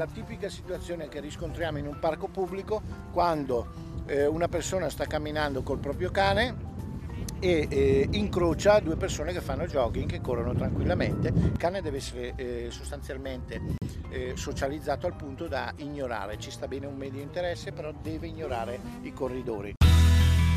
la tipica situazione che riscontriamo in un parco pubblico quando una persona sta camminando col proprio cane e incrocia due persone che fanno jogging, che corrono tranquillamente. Il cane deve essere sostanzialmente socializzato al punto da ignorare, ci sta bene un medio interesse, però deve ignorare i corridori.